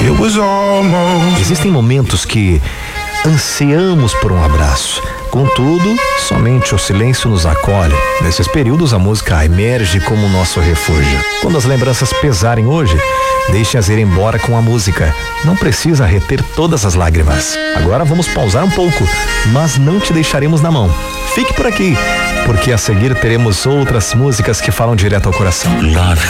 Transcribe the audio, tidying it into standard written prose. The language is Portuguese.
Existem momentos que ansiamos por um abraço. Contudo, somente o silêncio nos acolhe. Nesses períodos, a música emerge como nosso refúgio. Quando as lembranças pesarem hoje, deixe-as ir embora com a música. Não precisa reter todas as lágrimas. Agora vamos pausar um pouco, mas não te deixaremos na mão. Fique por aqui, porque a seguir teremos outras músicas que falam direto ao coração. Love